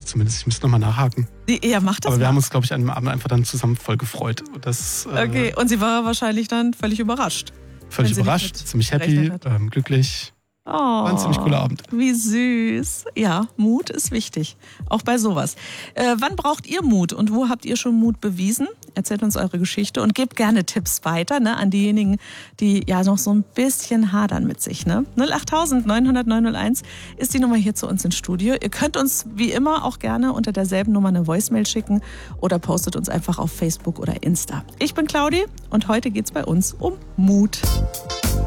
zumindest. Ich müsste nochmal nachhaken. Ja, mach das. Aber wir mal. haben uns, glaube ich, an dem Abend einfach dann zusammen voll gefreut. Okay, und sie war wahrscheinlich dann völlig überrascht. Völlig wenn sie überrascht, nicht mit ziemlich happy, gerechnet hat. glücklich. Oh, War ein ziemlich cooler Abend. Wie süß. Ja, Mut ist wichtig. Auch bei sowas. Wann braucht ihr Mut und wo habt ihr schon Mut bewiesen? Erzählt uns eure Geschichte und gebt gerne Tipps weiter, ne, an diejenigen, die ja noch so ein bisschen hadern mit sich. Ne? 08000 900 901 ist die Nummer hier zu uns ins Studio. Ihr könnt uns wie immer auch gerne unter derselben Nummer eine Voicemail schicken oder postet uns einfach auf Facebook oder Insta. Ich bin Claudi und heute geht's bei uns um Mut.